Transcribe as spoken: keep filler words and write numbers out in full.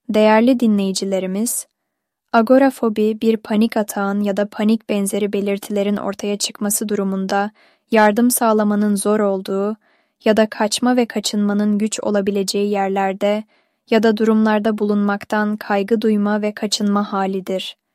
Değerli dinleyicilerimiz, agorafobi bir panik atağın ya da panik benzeri belirtilerin ortaya çıkması durumunda yardım sağlamanın zor olduğu ya da kaçma ve kaçınmanın güç olabileceği yerlerde ya da durumlarda bulunmaktan kaygı duyma ve kaçınma halidir.